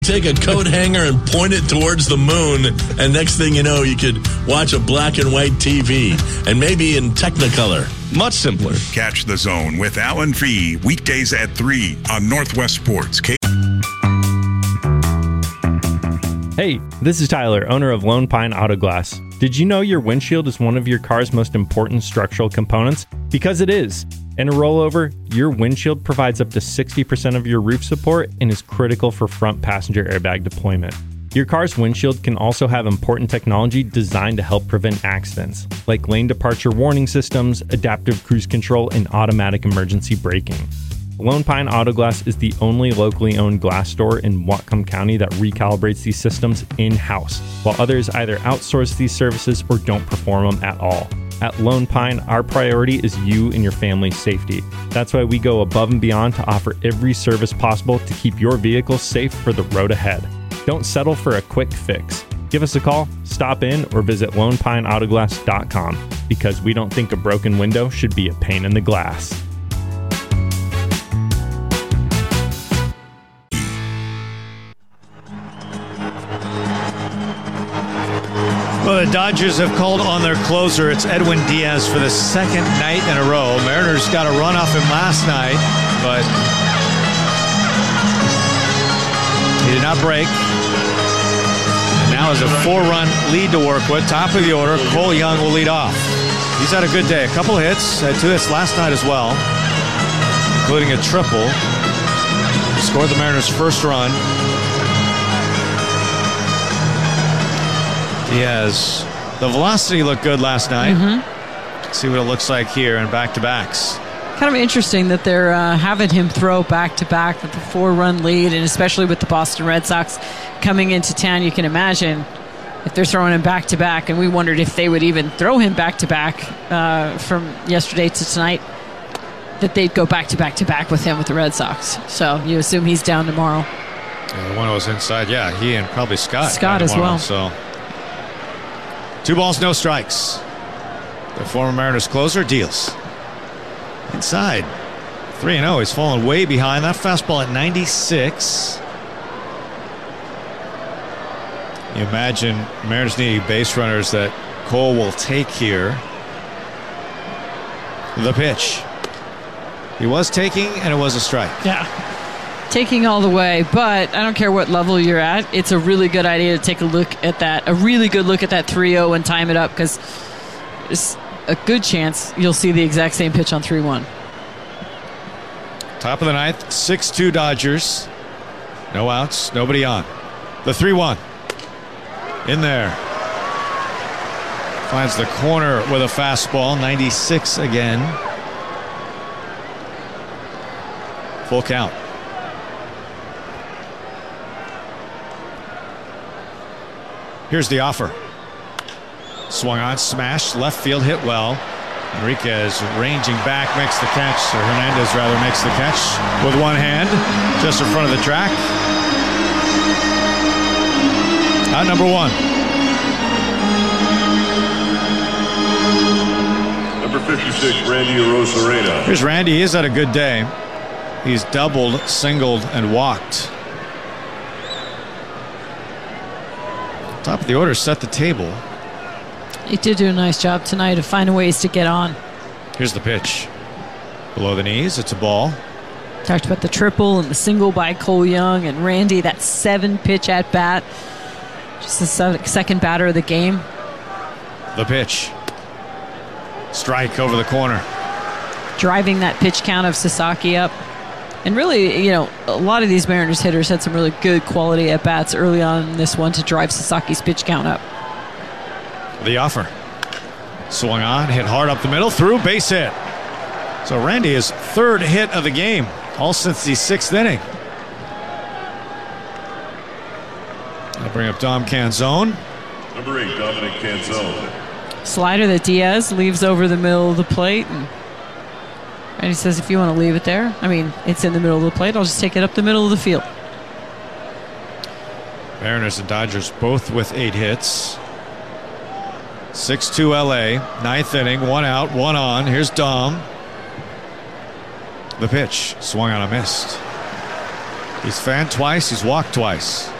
Take a coat hanger and point it towards the moon, and next thing you know, you could watch a black and white TV, and maybe in Technicolor. Much simpler. Catch The Zone with Alan Fee, weekdays at 3 on Northwest Sports. Hey, this is Tyler, owner of Lone Pine Auto Glass. Did you know your windshield is one of your car's most important structural components? Because it is. In a rollover, your windshield provides up to 60% of your roof support and is critical for front passenger airbag deployment. Your car's windshield can also have important technology designed to help prevent accidents, like lane departure warning systems, adaptive cruise control, and automatic emergency braking. Lone Pine Auto Glass is the only locally owned glass store in Whatcom County that recalibrates these systems in-house, while others either outsource these services or don't perform them at all. At Lone Pine, our priority is you and your family's safety. That's why we go above and beyond to offer every service possible to keep your vehicle safe for the road ahead. Don't settle for a quick fix. Give us a call, stop in, or visit lonepineautoglass.com, because we don't think a broken window should be a pain in the glass. Well, the Dodgers have called on their closer. It's Edwin Diaz for the second night in a row. Mariners got a run off him last night, but he did not break. And now has a 4-run lead to work with. Top of the order, Cole Young will lead off. He's had a good day. A couple hits. Had 2 hits last night as well, including a triple. Scored the Mariners' first run. Diaz, the velocity looked good last night. Mm-hmm. See what it looks like here in back-to-backs. Kind of interesting that they're having him throw back-to-back with the 4-run lead, and especially with the Boston Red Sox coming into town. You can imagine if they're throwing him back-to-back, and we wondered if they would even throw him back-to-back from yesterday to tonight, that they'd go back-to-back-to-back with him with the Red Sox. So you assume he's down tomorrow. Yeah, the one who was inside, he and probably Scott as well. So 2 balls, no strikes. The former Mariners closer deals. Inside. 3-0. He's fallen way behind. That fastball at 96. You imagine Mariners needing base runners that Cole will take here. The pitch. He was taking, and it was a strike. Yeah. Taking all the way, but I don't care what level you're at. It's a really good idea to take a look at that, a really good look at that 3-0 and time it up, because there's a good chance you'll see the exact same pitch on 3-1. Top of the ninth, 6-2 Dodgers. No outs, nobody on. The 3-1. In there. Finds the corner with a fastball, 96 again. Full count. Here's the offer. Swung on, smashed, left field, hit well. Enriquez ranging back, makes the catch, or Hernandez rather makes the catch with one hand, just in front of the track. Out number 1. Number 56, Randy Arozarena. Here's Randy. He's had a good day. He's doubled, singled, and walked. Top of the order set the table. He did do a nice job tonight of finding ways to get on. Here's the pitch. Below the knees, it's a ball. Talked about the triple and the single by Cole Young and Randy, that 7-pitch at bat. Just the second batter of the game. The pitch. Strike over the corner. Driving that pitch count of Sasaki up. And really, a lot of these Mariners hitters had some really good quality at bats early on in this one to drive Sasaki's pitch count up. The offer. Swung on, hit hard up the middle, through, base hit. So Randy is 3rd hit of the game, all since the 6th inning. I'll bring up Dom Canzone. Number 8, Dominic Canzone. Slider that Diaz leaves over the middle of the plate, and he says, if you want to leave it there, it's in the middle of the plate, I'll just take it up the middle of the field. Mariners and Dodgers both with 8 hits. 6-2 LA, 9th inning, 1 out, 1 on. Here's Dom. The pitch, swung on a missed. He's fanned twice. He's walked twice.